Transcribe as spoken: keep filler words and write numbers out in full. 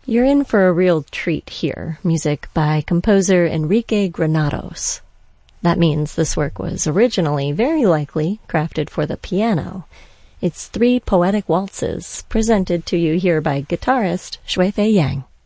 You're in for a real treat here. Music by composer Enrique Granados. That means this work was originally, very likely, crafted for the piano. It's three poetic waltzes, presented to you here by guitarist Shui Fei Yang.